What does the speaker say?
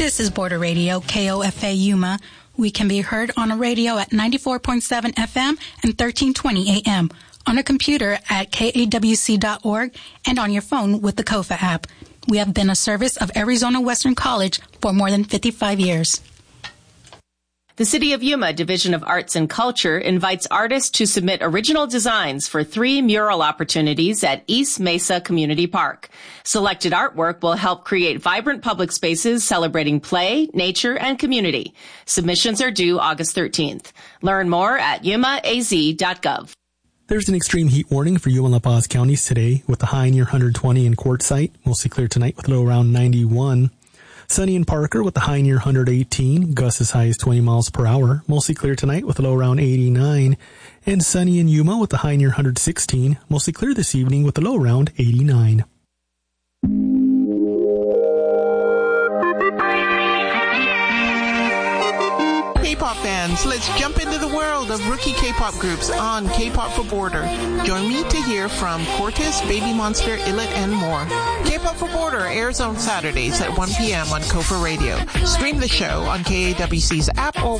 This is Border Radio, KOFA Yuma. We can be heard on a radio at 94.7 FM and 1320 AM, on a computer at kawc.org, and on your phone with the KOFA app. We have been a service of Arizona Western College for more than 55 years. The City of Yuma Division of Arts and Culture invites artists to submit original designs for 3 mural opportunities at East Mesa Community Park. Selected artwork will help create vibrant public spaces celebrating play, nature, and community. Submissions are due August 13th. Learn more at yumaaz.gov. There's an extreme heat warning for Yuma and La Paz counties today, with the high near 120 in Quartzsite, mostly clear tonight with a low around 91. Sunny in Parker with the high near 118, gusts as high as 20 miles per hour, mostly clear tonight with a low around 89. And sunny in Yuma with the high near 116, mostly clear this evening with a low around 89. K-pop fans, let's jump into the world of rookie K-pop groups on K-pop for Border. Join me to hear from Cortez, Baby Monster, Illit, and more. K-pop for Border airs on Saturdays at 1 p.m. on KOFA Radio. Stream the show on KAWC's app or